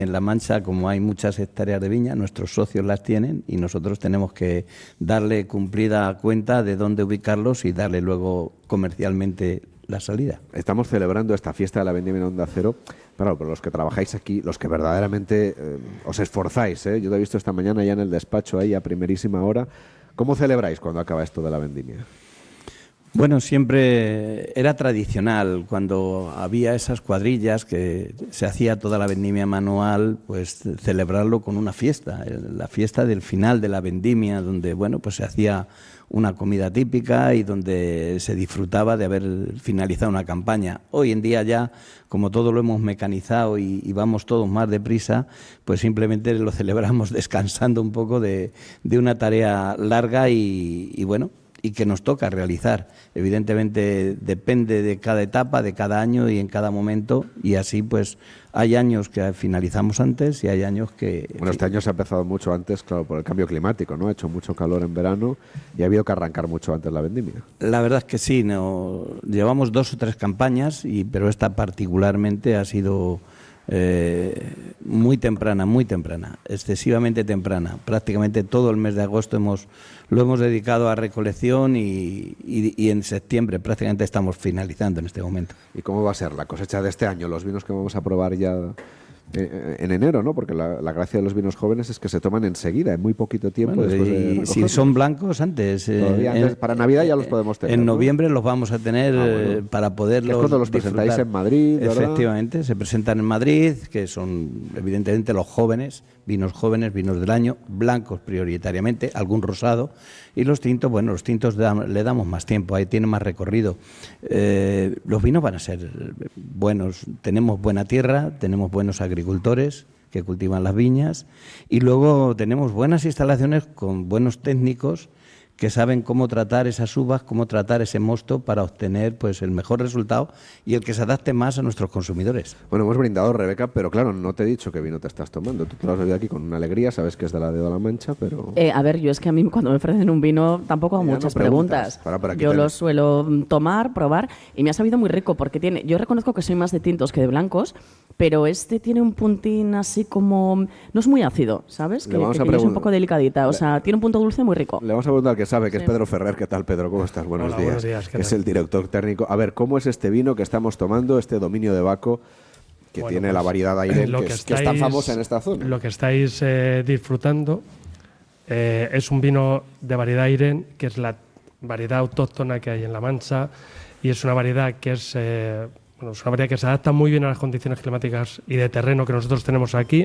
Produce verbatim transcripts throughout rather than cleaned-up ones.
En La Mancha, como hay muchas hectáreas de viña, nuestros socios las tienen y nosotros tenemos que darle cumplida cuenta de dónde ubicarlos y darle luego comercialmente la salida. Estamos celebrando esta fiesta de la vendimia en Onda Cero. Claro, pero los que trabajáis aquí, los que verdaderamente eh, os esforzáis, ¿eh? Yo te he visto esta mañana ya en el despacho ahí a primerísima hora. ¿Cómo celebráis cuando acaba esto de la vendimia? Bueno, siempre era tradicional cuando había esas cuadrillas que se hacía toda la vendimia manual, pues celebrarlo con una fiesta, la fiesta del final de la vendimia, donde bueno, pues se hacía una comida típica y donde se disfrutaba de haber finalizado una campaña. Hoy en día ya, como todo lo hemos mecanizado y, y vamos todos más deprisa, pues simplemente lo celebramos descansando un poco de, de una tarea larga y, y bueno, y que nos toca realizar. Evidentemente depende de cada etapa, de cada año y en cada momento, y así pues hay años que finalizamos antes y hay años que... Bueno, este año se ha empezado mucho antes, claro, por el cambio climático, ¿no? Ha hecho mucho calor en verano y ha habido que arrancar mucho antes la vendimia. La verdad es que sí, no, llevamos dos o tres campañas, y pero esta particularmente ha sido... Eh, muy temprana, muy temprana, excesivamente temprana. Prácticamente todo el mes de agosto hemos lo hemos dedicado a recolección y, y, y en septiembre prácticamente estamos finalizando en este momento. ¿Y cómo va a ser la cosecha de este año? Los vinos que vamos a probar ya eh, en enero, ¿no? Porque la, la gracia de los vinos jóvenes es que se toman enseguida, en muy poquito tiempo. Bueno, después y de si son blancos, antes. Eh, antes en, para Navidad ya los podemos tener. En ¿no? noviembre los vamos a tener ah, bueno. eh, para poderlos. Es cuando los disfrutar. Presentáis en Madrid, ¿verdad? Efectivamente, se presentan en Madrid, que son evidentemente los jóvenes, vinos jóvenes, vinos del año, blancos prioritariamente, algún rosado, y los tintos, bueno, los tintos da, le damos más tiempo, ahí tienen más recorrido. Eh, los vinos van a ser buenos, tenemos buena tierra, tenemos buenos agricultores que cultivan las viñas, y luego tenemos buenas instalaciones con buenos técnicos que saben cómo tratar esas uvas, cómo tratar ese mosto para obtener pues el mejor resultado y el que se adapte más a nuestros consumidores. Bueno, hemos brindado, Rebeca, pero claro, no te he dicho qué vino te estás tomando. Tú te lo has bebido aquí con una alegría, sabes que es de la de la Mancha, pero... Eh, a ver, yo es que a mí cuando me ofrecen un vino tampoco hago ya muchas no preguntas. preguntas. Para, para yo tenés. lo suelo tomar, probar, y me ha sabido muy rico porque tiene... Yo reconozco que soy más de tintos que de blancos, pero este tiene un puntín así como... No es muy ácido, ¿sabes? Le Que, vamos que, a que es pregun- un poco delicadita. O sea, tiene un punto dulce muy rico. Le vamos a preguntar al que sabe, que Sí. es Pedro Ferrer. ¿Qué tal, Pedro? ¿Cómo estás? Buenos Hola, días. buenos días, ¿qué Que es tal? el director técnico. A ver, ¿cómo es este vino que estamos tomando, este Dominio de Baco, que Bueno, tiene pues, la variedad Airén, lo que, que es, que es tan estáis- famosa en esta zona? Lo que estáis eh, disfrutando eh, es un vino de variedad Airén, que es la variedad autóctona que hay en La Mancha, y es una variedad que es, eh, bueno, es una variedad que se adapta muy bien a las condiciones climáticas y de terreno que nosotros tenemos aquí.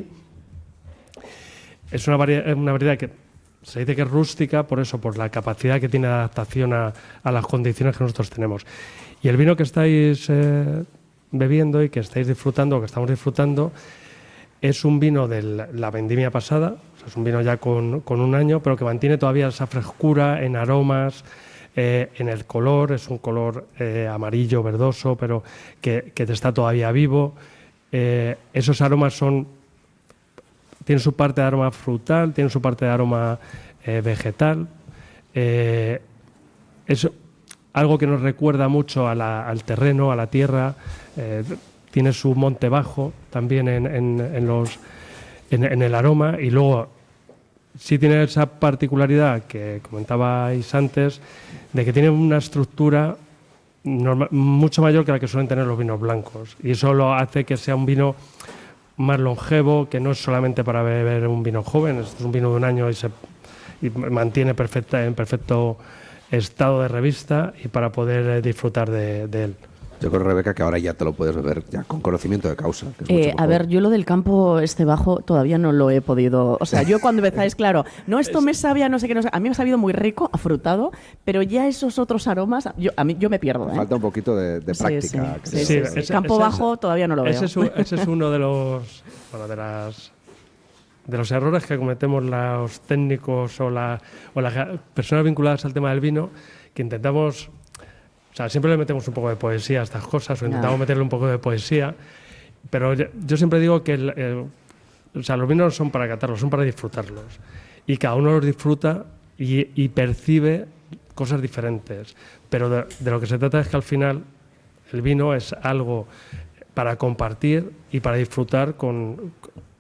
Es una variedad, una variedad que se dice que es rústica, por eso, por la capacidad que tiene de adaptación a, a las condiciones que nosotros tenemos. Y el vino que estáis eh, bebiendo y que estáis disfrutando, o que estamos disfrutando, es un vino de la, la vendimia pasada, o sea, es un vino ya con, con un año, pero que mantiene todavía esa frescura en aromas, eh, en el color, es un color eh, amarillo, verdoso, pero que, que está todavía vivo. Eh, esos aromas son... Tiene su parte de aroma frutal, tiene su parte de aroma eh, vegetal. Eh, es algo que nos recuerda mucho a la, al terreno, a la tierra. Eh, tiene su monte bajo también en, en, en, los, en, en el aroma. Y luego sí tiene esa particularidad que comentabais antes, de que tiene una estructura normal, mucho mayor que la que suelen tener los vinos blancos. Y eso lo hace que sea un vino más longevo, que no es solamente para beber un vino joven, es un vino de un año y se y mantiene perfecta, en perfecto estado de revista y para poder disfrutar de, de él. Yo creo, Rebeca, que ahora ya te lo puedes beber ya con conocimiento de causa. Que es Eh, mucho a mejor. ver, yo lo del campo este bajo todavía no lo he podido... O sea, yo cuando empezáis, claro, no, esto me sabía, no sé qué, no sé, a mí me ha sabido muy rico, afrutado, pero ya esos otros aromas, yo, a mí, yo me pierdo, ¿eh? Falta un poquito de, de Sí, práctica. sí, creo. sí, sí, sí. ese- Campo ese es- bajo todavía no lo veo. Ese es, un- ese es uno de los, bueno, de las de los errores que cometemos los técnicos o, la, o las personas vinculadas al tema del vino, que intentamos, o sea, siempre le metemos un poco de poesía a estas cosas, o intentamos Ya. meterle un poco de poesía, pero yo, yo siempre digo que el, el- o sea, los vinos no son para catarlos, son para disfrutarlos. Y cada uno los disfruta y, y percibe cosas diferentes. Pero de, de lo que se trata es que al final el vino es algo para compartir y para disfrutar con,